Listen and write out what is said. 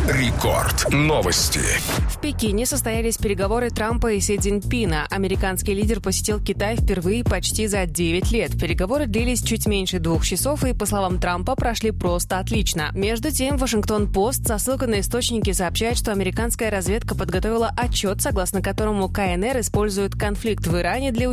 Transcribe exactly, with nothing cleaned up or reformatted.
Рекорд. Новости. В Пекине состоялись переговоры Трампа и Си Цзиньпина. Американский лидер посетил Китай впервые почти за девять лет. Переговоры длились чуть меньше двух часов и, по словам Трампа, прошли просто отлично. Между тем, Вашингтон-Пост со ссылкой на источники сообщает, что американская разведка подготовила отчет, согласно которому ка эн эр использует конфликт в Иране для